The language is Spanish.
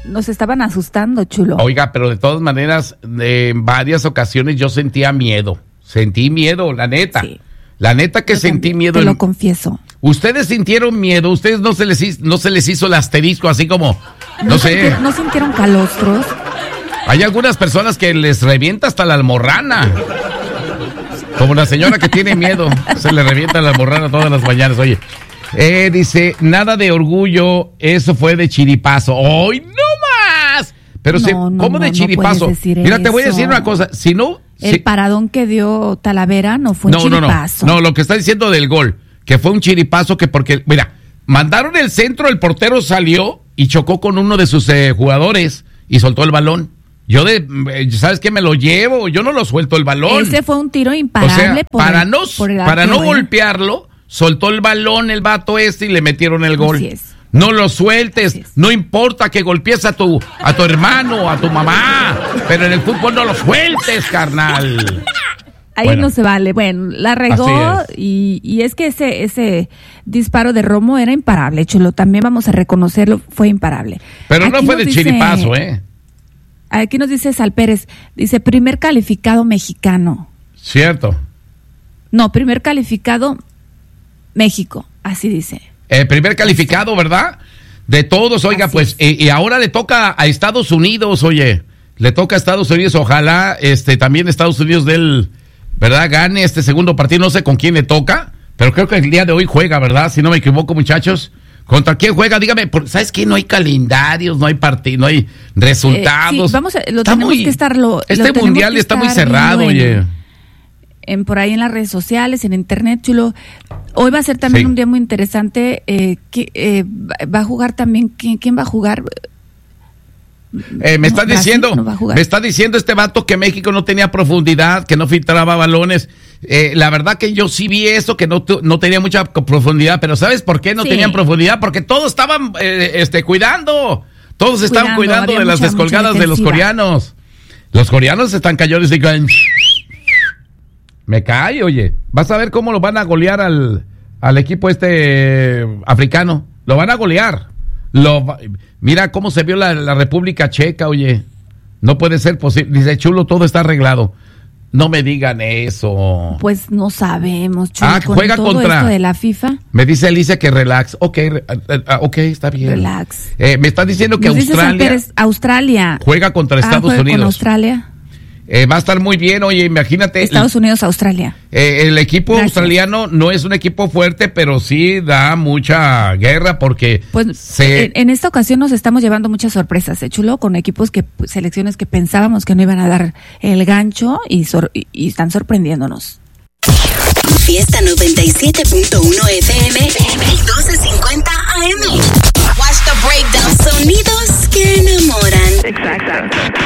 nos estaban asustando, Chulo. Oiga, pero de todas maneras, en varias ocasiones yo sentía miedo. Sentí miedo, la neta. Sí. La neta que sentí miedo. Te lo confieso. ¿Ustedes sintieron miedo? ¿Ustedes no se les hizo el asterisco así como, no sé? ¿No sintieron calostros? Hay algunas personas que les revienta hasta la almorrana. Como la señora que tiene miedo, se le revienta la almorrana todas las mañanas. Oye, dice, nada de orgullo, eso fue de chiripazo. ¡Ay, no más! Pero ¿cómo de chiripazo? Mira, te voy a decir una cosa, si no... El paradón que dio Talavera no fue chiripazo. No, lo que está diciendo del gol, que fue un chiripazo que porque, mira, mandaron el centro, el portero salió y chocó con uno de sus jugadores y soltó el balón. ¿Sabes qué? Me lo llevo, yo no lo suelto el balón. Ese fue un tiro imparable. O sea, para no golpearlo, soltó el balón el vato y le metieron el gol. Así es. No lo sueltes, no importa que golpees a tu hermano, a tu mamá, pero en el fútbol no lo sueltes, carnal. Ahí no se vale. Bueno, la regó y es que ese disparo de Romo era imparable, Chulo. También vamos a reconocerlo, fue imparable. Pero aquí no fue de chiripazo, Aquí nos dice Sal Pérez, dice, primer calificado mexicano. Cierto. No, primer calificado México, así dice. Primer calificado, ¿verdad? De todos, oiga, así pues, y ahora le toca a Estados Unidos, oye, le toca a Estados Unidos, ojalá, también Estados Unidos ¿verdad? Gane este segundo partido, no sé con quién le toca, pero creo que el día de hoy juega, ¿verdad? Si no me equivoco, muchachos. ¿Contra quién juega? Dígame, ¿sabes qué? No hay calendarios, no hay partido, no hay resultados. Este mundial está muy cerrado, oye. Por ahí en las redes sociales, en internet, Chulo. Hoy va a ser también un día muy interesante. Va a jugar también. ¿Quién va a jugar? Me está diciendo este vato que México no tenía profundidad, que no filtraba balones. La verdad que yo sí vi eso, que no tenía mucha profundidad, pero ¿sabes por qué no tenían profundidad? Porque todos estaban cuidando. Todos estaban cuidando de las descolgadas de los coreanos. Los coreanos están callados y dicen, me cae, oye. Vas a ver cómo lo van a golear al equipo africano. Lo van a golear. Mira cómo se vio la República Checa, oye. No puede ser posible. Dice, Chulo, todo está arreglado. No me digan eso. Pues no sabemos, Chulo. Juega todo contra esto de la FIFA. Me dice Alicia que relax. Ok, está bien. Relax. Me está diciendo que Australia juega contra Estados Unidos. Con Australia. Va a estar muy bien, oye, imagínate. Estados Unidos, Australia. El equipo australiano no es un equipo fuerte, pero sí da mucha guerra porque... Pues en esta ocasión nos estamos llevando muchas sorpresas, Chulo, con equipos selecciones que pensábamos que no iban a dar el gancho y están sorprendiéndonos. Fiesta 97.1 FM y 1250 AM. Watch the breakdown. Sonidos que enamoran. Exacto.